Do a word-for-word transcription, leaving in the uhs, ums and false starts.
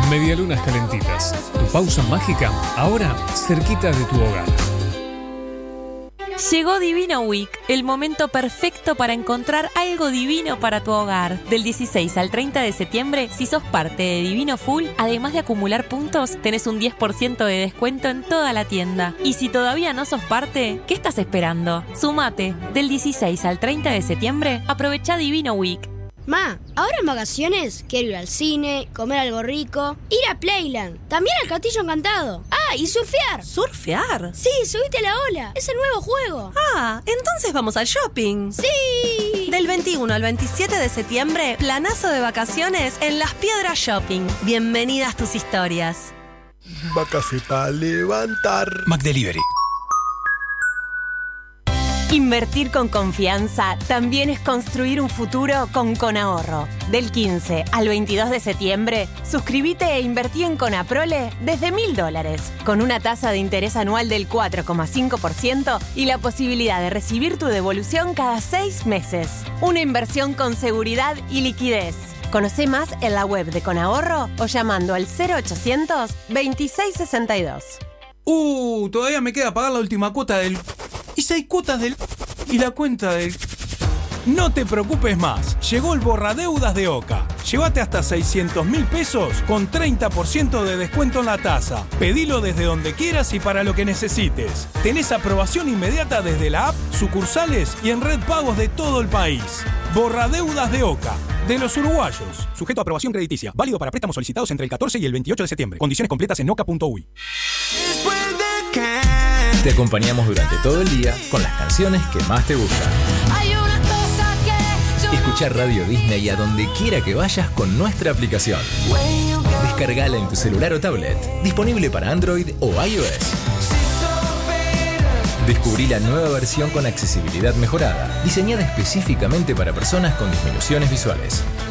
Medialunas calentitas. Tu pausa mágica, ahora cerquita de tu hogar. Llegó Divino Week, el momento perfecto para encontrar algo divino para tu hogar. Del dieciséis al treinta de septiembre, si sos parte de Divino Full, además de acumular puntos, tenés un diez por ciento de descuento en toda la tienda. Y si todavía no sos parte, ¿qué estás esperando? Sumate. Del dieciséis al treinta de septiembre, aprovecha Divino Week. Ma, ahora en vacaciones quiero ir al cine, comer algo rico, ir a Playland, también al Castillo Encantado. Ah, y surfear. ¿Surfear? Sí, subite a la ola, es el nuevo juego. Ah, entonces vamos al shopping. Sí. Del veintiuno al veintisiete de septiembre, planazo de vacaciones en Las Piedras Shopping. Bienvenidas tus historias. Vacase para levantar. McDelivery. Invertir con confianza también es construir un futuro con Conahorro. Del quince al veintidós de septiembre, suscríbete e invertí en Conaprole desde mil dólares, con una tasa de interés anual del cuatro coma cinco por ciento y la posibilidad de recibir tu devolución cada seis meses. Una inversión con seguridad y liquidez. Conoce más en la web de Conahorro o llamando al cero ochocientos veintiséis sesenta y dos. Uh, todavía me queda pagar la última cuota del... Y seis cuotas del... Y la cuenta del... No te preocupes más, llegó el borradeudas de Oca. Llévate hasta seiscientos mil pesos con treinta por ciento de descuento en la tasa. Pedilo desde donde quieras y para lo que necesites. Tenés aprobación inmediata desde la app, sucursales y en red pagos de todo el país. Borradeudas de Oca, de los uruguayos. Sujeto a aprobación crediticia. Válido para préstamos solicitados entre el catorce y el veintiocho de septiembre. Condiciones completas en oca punto uy. Te acompañamos durante todo el día con las canciones que más te gustan. Escuchar Radio Disney a donde quiera que vayas con nuestra aplicación. Descargala en tu celular o tablet. Disponible para Android o iOS. Descubrí la nueva versión con accesibilidad mejorada, diseñada específicamente para personas con disminuciones visuales.